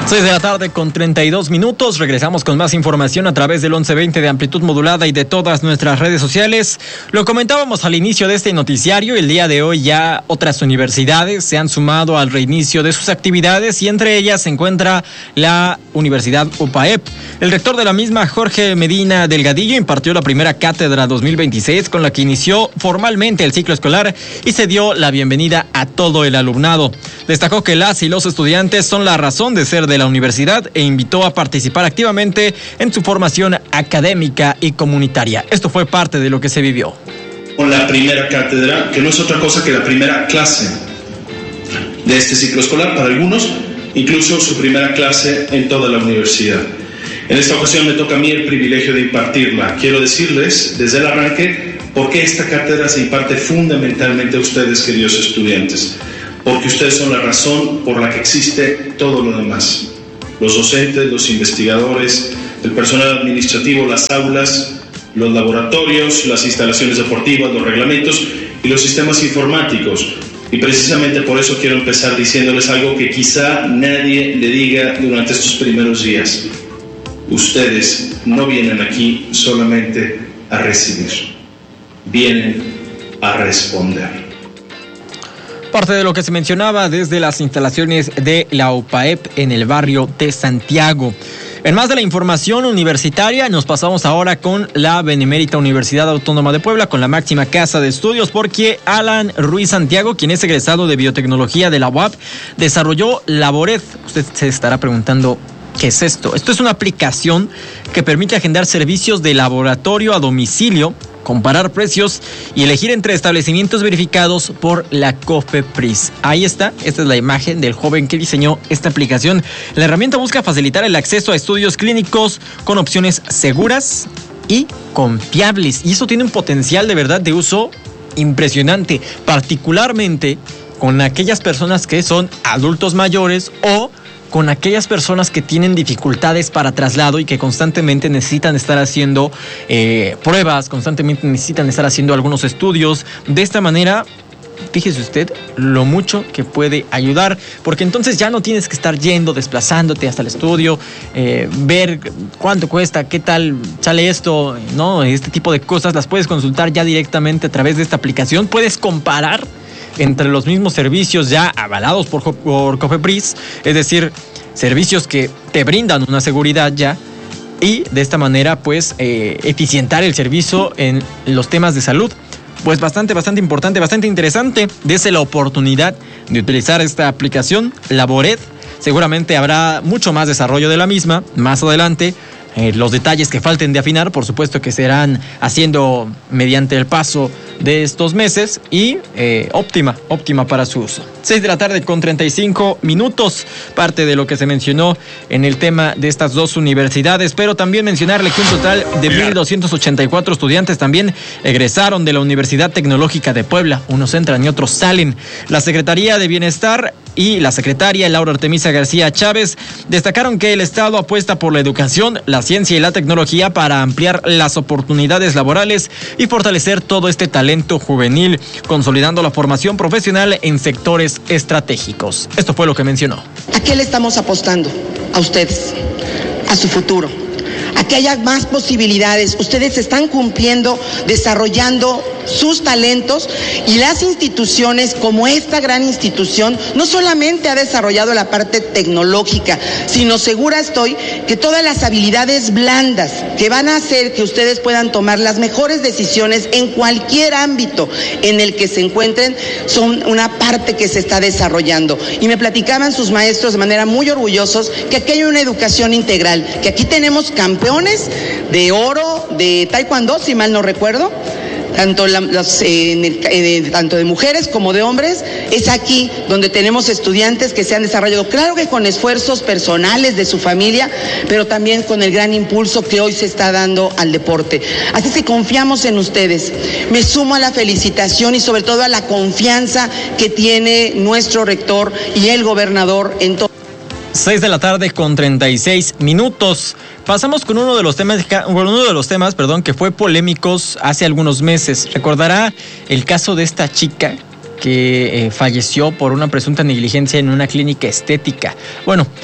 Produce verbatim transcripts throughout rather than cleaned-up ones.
seis de la tarde con treinta y dos minutos. Regresamos con más información a través del once veinte de amplitud modulada y de todas nuestras redes sociales. Lo comentábamos al inicio de este noticiario. El día de hoy ya otras universidades se han sumado al reinicio de sus actividades y entre ellas se encuentra la Universidad U P A E P. El rector de la misma, Jorge Medina Delgadillo, impartió la primera cátedra dos mil veintiséis con la que inició formalmente el ciclo escolar y se dio la bienvenida a todo el alumnado. Destacó que las y los estudiantes son la razón de ser de la universidad e invitó a participar activamente en su formación académica y comunitaria. Esto fue parte de lo que se vivió. Con la primera cátedra, que no es otra cosa que la primera clase de este ciclo escolar, para algunos, incluso su primera clase en toda la universidad. En esta ocasión me toca a mí el privilegio de impartirla. Quiero decirles desde el arranque por qué esta cátedra se imparte fundamentalmente a ustedes, queridos estudiantes. Porque ustedes son la razón por la que existe todo lo demás. Los docentes, los investigadores, el personal administrativo, las aulas, los laboratorios, las instalaciones deportivas, los reglamentos y los sistemas informáticos. Y precisamente por eso quiero empezar diciéndoles algo que quizá nadie le diga durante estos primeros días. Ustedes no vienen aquí solamente a recibir, vienen a responder. Parte de lo que se mencionaba desde las instalaciones de la U P A E P en el barrio de Santiago. En más de la información universitaria, nos pasamos ahora con la Benemérita Universidad Autónoma de Puebla, con la máxima casa de estudios, porque Alan Ruiz Santiago, quien es egresado de Biotecnología de la U A P, desarrolló Labored. Usted se estará preguntando, ¿qué es esto? Esto es una aplicación que permite agendar servicios de laboratorio a domicilio, comparar precios y elegir entre establecimientos verificados por la COFEPRIS. Ahí está, esta es la imagen del joven que diseñó esta aplicación. La herramienta busca facilitar el acceso a estudios clínicos con opciones seguras y confiables. Y eso tiene un potencial de verdad de uso impresionante, particularmente con aquellas personas que son adultos mayores o con aquellas personas que tienen dificultades para traslado y que constantemente necesitan estar haciendo eh, pruebas, constantemente necesitan estar haciendo algunos estudios. De esta manera, fíjese usted lo mucho que puede ayudar, porque entonces ya no tienes que estar yendo, desplazándote hasta el estudio, eh, ver cuánto cuesta, qué tal sale esto, ¿no? Este tipo de cosas las puedes consultar ya directamente a través de esta aplicación. Puedes comparar entre los mismos servicios ya avalados por, por COFEPRIS, es decir, servicios que te brindan una seguridad ya, y de esta manera pues eh, eficientar el servicio en los temas de salud. Pues bastante, bastante importante, bastante interesante. Dese la oportunidad de utilizar esta aplicación, Labored. Seguramente habrá mucho más desarrollo de la misma más adelante. Eh, los detalles que falten de afinar, por supuesto que serán haciendo mediante el paso de estos meses y eh, óptima, óptima para su uso. seis de la tarde con treinta y cinco minutos, parte de lo que se mencionó en el tema de estas dos universidades, pero también mencionarle que un total de mil doscientos ochenta y cuatro estudiantes también egresaron de la Universidad Tecnológica de Puebla. Unos entran y otros salen. La Secretaría de Bienestar y la secretaria Laura Artemisa García Chávez destacaron que el Estado apuesta por la educación, la ciencia y la tecnología para ampliar las oportunidades laborales y fortalecer todo este talento juvenil, consolidando la formación profesional en sectores estratégicos. Esto fue lo que mencionó. ¿A qué le estamos apostando? A ustedes, a su futuro, a que haya más posibilidades. Ustedes están cumpliendo, desarrollando sus talentos, y las instituciones como esta gran institución no solamente ha desarrollado la parte tecnológica, sino segura estoy que todas las habilidades blandas que van a hacer que ustedes puedan tomar las mejores decisiones en cualquier ámbito en el que se encuentren son una parte que se está desarrollando. Y me platicaban sus maestros de manera muy orgullosos que aquí hay una educación integral, que aquí tenemos campeones de oro de taekwondo, si mal no recuerdo, tanto, la, las, eh, en el, eh, tanto de mujeres como de hombres. Es aquí donde tenemos estudiantes que se han desarrollado, claro que con esfuerzos personales de su familia, pero también con el gran impulso que hoy se está dando al deporte. Así que confiamos en ustedes. Me sumo a la felicitación y sobre todo a la confianza que tiene nuestro rector y el gobernador en todo. seis de la tarde con treinta y seis minutos. Pasamos con uno de los temas, uno de los temas, perdón, que fue polémicos hace algunos meses. Recordará el caso de esta chica que eh, falleció por una presunta negligencia en una clínica estética. Bueno,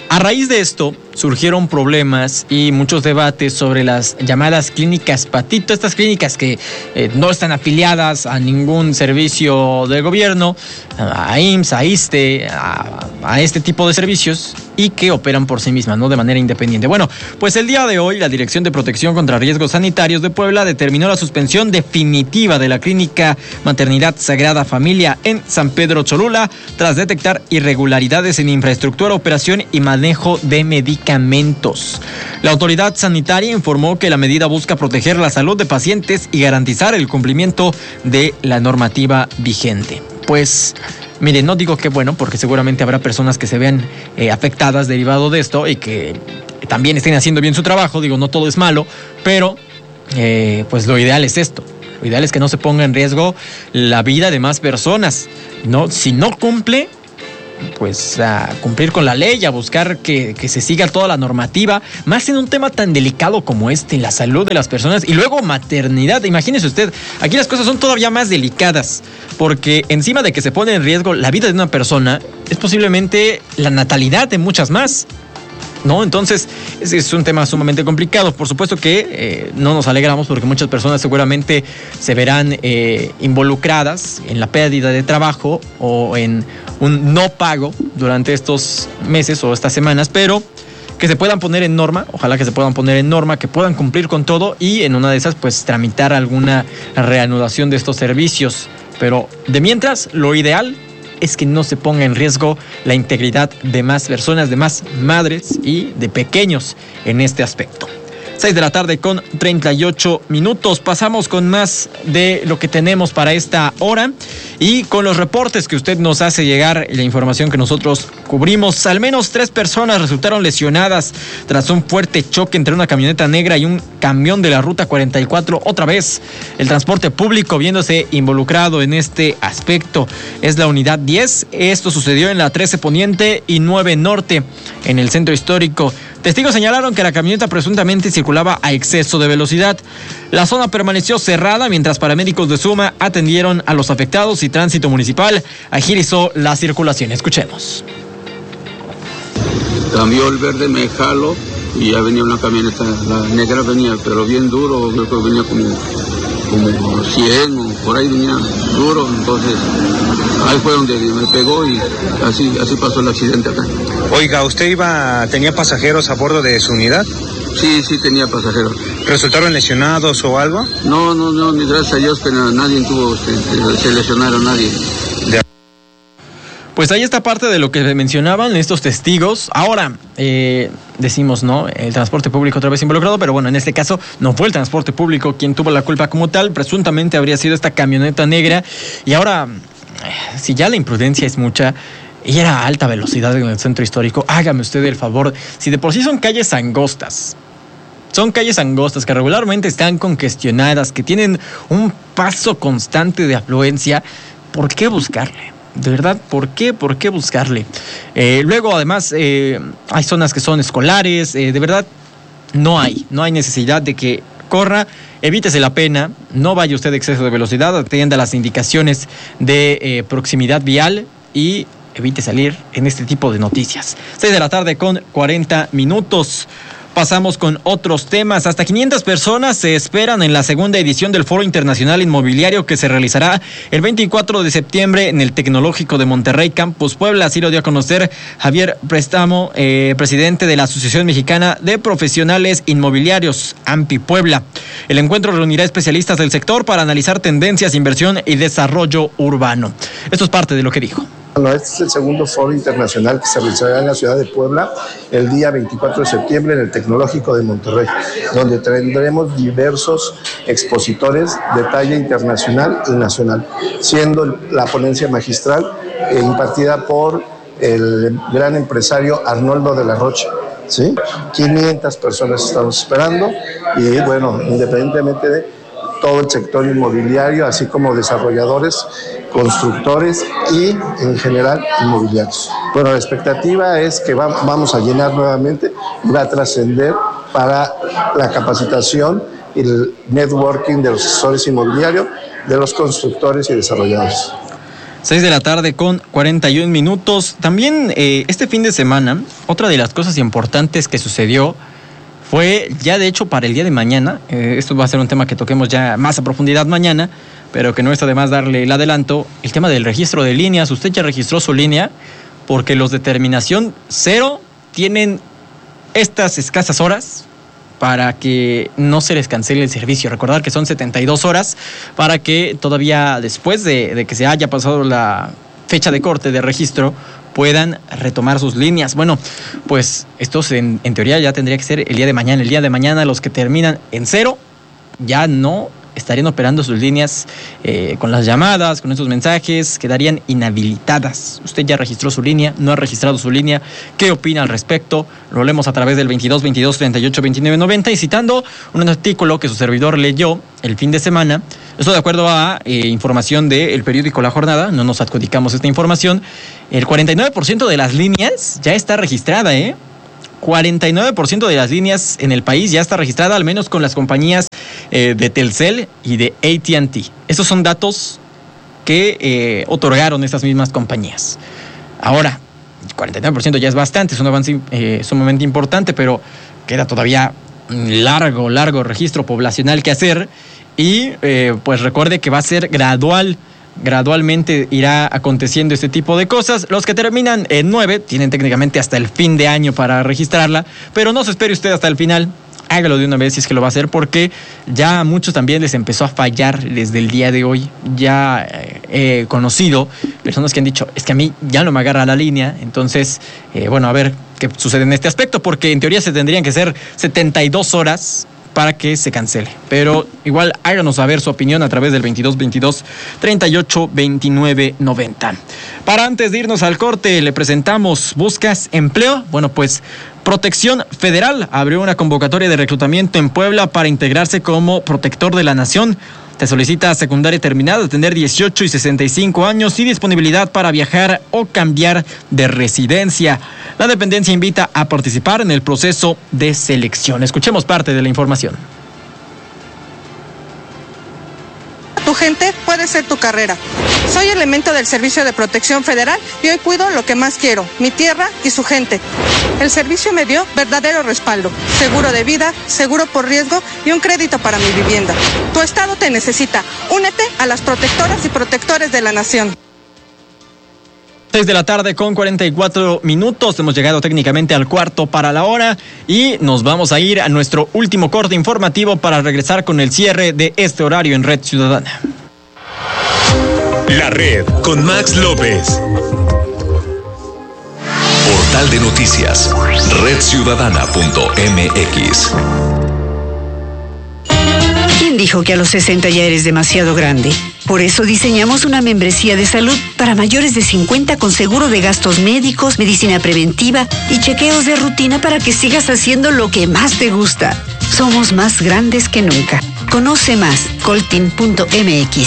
A raíz de esto surgieron problemas y muchos debates sobre las llamadas clínicas patito, estas clínicas que eh, no están afiliadas a ningún servicio del gobierno, a I M S S, a ISSSTE, a, a este tipo de servicios y que operan por sí mismas, ¿no? De manera independiente. Bueno, pues el día de hoy la Dirección de Protección contra Riesgos Sanitarios de Puebla determinó la suspensión definitiva de la clínica Maternidad Sagrada Familia en San Pedro Cholula tras detectar irregularidades en infraestructura, operación y manejo de medicamentos. La autoridad sanitaria informó que la medida busca proteger la salud de pacientes y garantizar el cumplimiento de la normativa vigente. Pues, miren, no digo que bueno, porque seguramente habrá personas que se vean eh, afectadas derivado de esto y que también estén haciendo bien su trabajo, digo, no todo es malo, pero eh, pues lo ideal es esto. Lo ideal es que no se ponga en riesgo la vida de más personas, ¿no? Si no cumple, pues a cumplir con la ley, a buscar que, que se siga toda la normativa, más en un tema tan delicado como este, la salud de las personas y luego maternidad. Imagínese usted, aquí las cosas son todavía más delicadas, porque encima de que se pone en riesgo la vida de una persona, es posiblemente la natalidad de muchas más, ¿no? Entonces, es, es un tema sumamente complicado. Por supuesto que eh, no nos alegramos porque muchas personas seguramente se verán eh, involucradas en la pérdida de trabajo o en un no pago durante estos meses o estas semanas, pero que se puedan poner en norma, ojalá que se puedan poner en norma, que puedan cumplir con todo y en una de esas pues tramitar alguna reanudación de estos servicios. Pero de mientras, lo ideal es que no se ponga en riesgo la integridad de más personas, de más madres y de pequeños en este aspecto. seis de la tarde con treinta y ocho minutos. Pasamos con más de lo que tenemos para esta hora y con los reportes que usted nos hace llegar, la información que nosotros cubrimos. Al menos tres personas resultaron lesionadas tras un fuerte choque entre una camioneta negra y un camión de la ruta cuarenta y cuatro. Otra vez, el transporte público viéndose involucrado en este aspecto. Es la unidad diez. Esto sucedió en la trece Poniente y nueve Norte, en el centro histórico. Testigos señalaron que la camioneta presuntamente circulaba a exceso de velocidad. La zona permaneció cerrada mientras paramédicos de Suma atendieron a los afectados y Tránsito Municipal agilizó la circulación. Escuchemos. Cambió el verde, me jalo y ya venía una camioneta. La negra venía, pero bien duro, creo que venía como, como cien o por ahí venía duro. Entonces ahí fue donde me pegó y así, así pasó el accidente acá. Oiga, ¿usted iba, tenía pasajeros a bordo de su unidad? Sí, sí tenía pasajeros. ¿Resultaron lesionados o algo? No, no, no, ni gracias a Dios que nadie tuvo, se, se lesionaron a nadie. De... Pues ahí está parte de lo que mencionaban estos testigos. Ahora, eh, decimos, ¿no? El transporte público otra vez involucrado, pero bueno, en este caso no fue el transporte público quien tuvo la culpa como tal. Presuntamente habría sido esta camioneta negra. Y ahora, si ya la imprudencia es mucha, y era a alta velocidad en el centro histórico, hágame usted el favor, si de por sí son calles angostas, son calles angostas que regularmente están congestionadas, que tienen un paso constante de afluencia, ¿por qué buscarle? De verdad, ¿por qué? ¿Por qué buscarle? Eh, luego, además, eh, hay zonas que son escolares, eh, de verdad, no hay, no hay necesidad de que corra. Evítese la pena, no vaya usted a exceso de velocidad, atienda las indicaciones de eh, proximidad vial y evite salir en este tipo de noticias. seis de la tarde con cuarenta minutos. Pasamos con otros temas. Hasta quinientas personas se esperan en la segunda edición del Foro Internacional Inmobiliario que se realizará el veinticuatro de septiembre en el Tecnológico de Monterrey, Campus Puebla. Así lo dio a conocer Javier Préstamo, eh, presidente de la Asociación Mexicana de Profesionales Inmobiliarios, AMPI Puebla. El encuentro reunirá especialistas del sector para analizar tendencias, inversión y desarrollo urbano. Esto es parte de lo que dijo. Bueno, este es el segundo foro internacional que se realizará en la ciudad de Puebla el día veinticuatro de septiembre en el Tecnológico de Monterrey, donde tendremos diversos expositores de talla internacional y nacional, siendo la ponencia magistral eh, impartida por el gran empresario Arnoldo de la Rocha. ¿Sí? quinientas personas estamos esperando y bueno, independientemente de todo el sector inmobiliario, así como desarrolladores, constructores y en general inmobiliarios. Bueno, la expectativa es que va, vamos a llenar nuevamente y va a trascender para la capacitación y el networking de los asesores inmobiliarios, de los constructores y desarrolladores. seis de la tarde con cuarenta y un minutos. También eh, este fin de semana, otra de las cosas importantes que sucedió fue ya de hecho para el día de mañana. Eh, esto va a ser un tema que toquemos ya más a profundidad mañana, pero que no está de más darle el adelanto. El tema del registro de líneas. Usted ya registró su línea porque los de terminación cero tienen estas escasas horas para que no se les cancele el servicio. Recordar que son setenta y dos horas para que todavía después de, de que se haya pasado la fecha de corte de registro puedan retomar sus líneas. Bueno, pues esto en, en teoría ya tendría que ser el día de mañana. El día de mañana los que terminan en cero ya no estarían operando sus líneas eh, con las llamadas, con esos mensajes, quedarían inhabilitadas. Usted ya registró su línea, no ha registrado su línea. ¿Qué opina al respecto? Lo leemos a través del veintidós, veintidós, treinta y ocho, veintinueve, noventa y citando un artículo que su servidor leyó el fin de semana. Esto de acuerdo a eh, información del periódico La Jornada, no nos adjudicamos esta información. El cuarenta y nueve por ciento de las líneas ya está registrada, ¿eh? cuarenta y nueve por ciento de las líneas en el país ya está registrada, al menos con las compañías eh, de Telcel y de A T and T. Esos son datos que eh, otorgaron estas mismas compañías. Ahora, cuarenta y nueve por ciento ya es bastante, es un avance eh, sumamente importante, pero queda todavía un largo, largo registro poblacional que hacer y eh, pues recuerde que va a ser gradual. Gradualmente irá aconteciendo este tipo de cosas. Los que terminan en nueve tienen técnicamente hasta el fin de año para registrarla, pero no se espere usted hasta el final. Hágalo de una vez si es que lo va a hacer, porque ya a muchos también les empezó a fallar desde el día de hoy. Ya he eh, conocido personas que han dicho, es que a mí ya no me agarra la línea. Entonces, eh, bueno, a ver qué sucede en este aspecto, porque en teoría se tendrían que ser setenta y dos horas para que se cancele. Pero igual háganos saber su opinión a través del veintidós, veintidós, treinta y ocho, veintinueve, noventa. Para antes de irnos al corte, le presentamos ¿Buscas empleo? Bueno, pues Protección Federal abrió una convocatoria de reclutamiento en Puebla para integrarse como protector de la nación. Te solicita secundaria terminada, tener dieciocho y sesenta y cinco años y disponibilidad para viajar o cambiar de residencia. La dependencia invita a participar en el proceso de selección. Escuchemos parte de la información. Tu gente puede ser tu carrera. Soy elemento del Servicio de Protección Federal y hoy cuido lo que más quiero, mi tierra y su gente. El servicio me dio verdadero respaldo, seguro de vida, seguro por riesgo y un crédito para mi vivienda. Tu estado te necesita. Únete a las protectoras y protectores de la nación. seis de la tarde con cuarenta y cuatro minutos. Hemos llegado técnicamente al cuarto para la hora y nos vamos a ir a nuestro último corte informativo para regresar con el cierre de este horario en Red Ciudadana. La Red con Max López. Portal de noticias, red ciudadana punto m x. ¿Quién dijo que a los sesenta ya eres demasiado grande? Por eso diseñamos una membresía de salud para mayores de cincuenta con seguro de gastos médicos, medicina preventiva y chequeos de rutina para que sigas haciendo lo que más te gusta. Somos más grandes que nunca. Conoce más, coltin punto m x.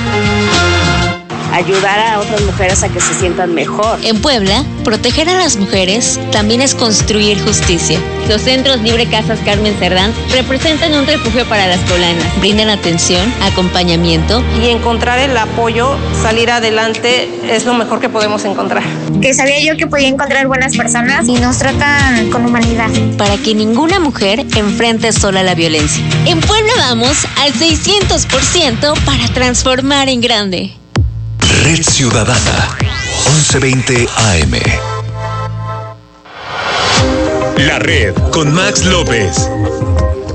Ayudar a otras mujeres a que se sientan mejor. En Puebla, proteger a las mujeres también es construir justicia. Los centros Libre Casas Carmen Cerdán representan un refugio para las poblanas. Brindan atención, acompañamiento. Y encontrar el apoyo, salir adelante, es lo mejor que podemos encontrar. Que sabía yo que podía encontrar buenas personas y nos tratan con humanidad. Para que ninguna mujer enfrente sola la violencia. En Puebla vamos al seiscientos por ciento para transformar en grande. Red Ciudadana, once veinte A M. La Red con Max López.